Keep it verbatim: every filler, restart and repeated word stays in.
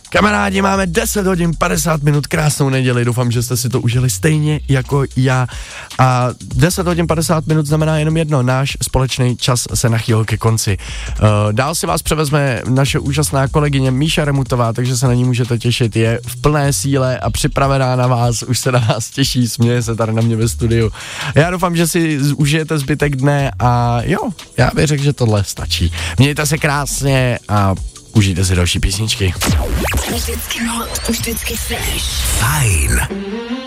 Kamarádi, máme deset hodin padesát minut, krásnou neděli, doufám, že jste si to užili stejně jako já. A deset hodin padesát minut znamená jenom jedno, náš společný čas se nachýlil ke konci. Uh, dál si vás převezme naše úžasná kolegyně Míša Remutová, takže se na ní můžete těšit, je v plné síle a připravená na vás, už se na vás těší, směje se tady na mě ve studiu. Já doufám, že si užijete zbytek dne a jo, já bych řekl, že tohle stačí. Mějte se krásně a užijte si další písničky. Vždycky hot, vždycky fresh. Fajn.